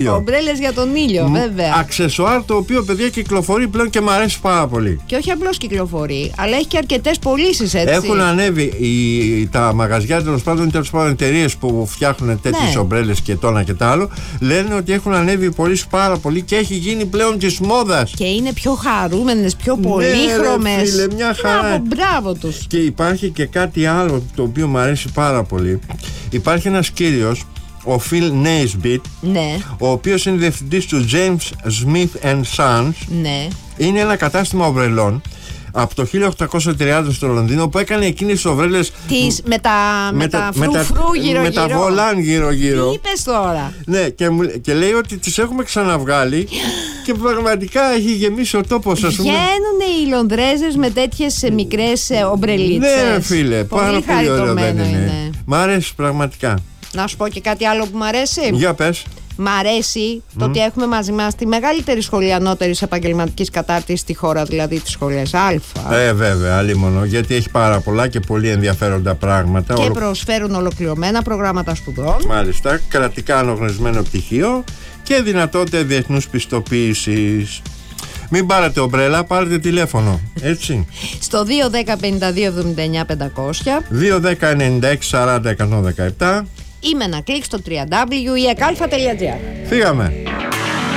ήλιο. Ομπρέλες για τον ήλιο, βέβαια. Αξεσουάρ το οποίο, παιδιά, κυκλοφορεί πλέον και μου αρέσει πάρα πολύ. Και όχι απλώς κυκλοφορεί, αλλά έχει και αρκετές πωλήσεις, έτσι. Έχουν ανέβει τα μαγαζιά, τέλος πάντων, εταιρείες που φτιάχνουν τέτοιες ομπρέλες και το ένα και το άλλο. Λένε ότι έχουν ανέβει οι πωλήσεις πάρα πολύ και έχει γίνει πλέον της μόδας. Και είναι πιο χαρούμενες, πιο πολύχρωμες. Ναι, φίλε, μια χαρά. Μπράβο τους. Και υπάρχει και κάτι άλλο το οποίο μου αρέσει πάρα πολύ. Υπάρχει ένας κύριος, ο Phil Naisbitt, ναι, ο οποίος είναι διευθυντής του James Smith and Sons. Ναι. Είναι ένα κατάστημα ομπρελών από το 1830 στο Λονδίνο που έκανε εκείνες τις ομπρέλες με τα φρου γύρω-γύρω. Με τα βολάν γύρω-γύρω. Τι είπες τώρα? Ναι, και λέει ότι τις έχουμε ξαναβγάλει και πραγματικά έχει γεμίσει ο τόπος, ας πούμε. Βγαίνουν οι Λονδρέζες με τέτοιες μικρές ομπρελίτσες. Ναι, φίλε, πάρα πολύ ωραίο δεν είναι. Μ' αρέσει πραγματικά. Να σου πω και κάτι άλλο που μ' αρέσει. Για πες. Μ' αρέσει το ότι έχουμε μαζί μας τη μεγαλύτερη σχολή ανώτερης επαγγελματικής κατάρτισης στη χώρα, δηλαδή τις σχολές Α. Βέβαια, αλίμονο, γιατί έχει πάρα πολλά και πολύ ενδιαφέροντα πράγματα. Και προσφέρουν ολοκληρωμένα προγράμματα σπουδών. Μάλιστα, κρατικά αναγνωρισμένο πτυχίο και δυνατότητα διεθνούς πιστοποίησης. Μην πάρετε ομπρέλα, πάρετε τηλέφωνο. Έτσι. Στο 210-52-79-500 210-96-40-117 ή με ένα κλικ στο www.ekalfa.gr. Φύγαμε.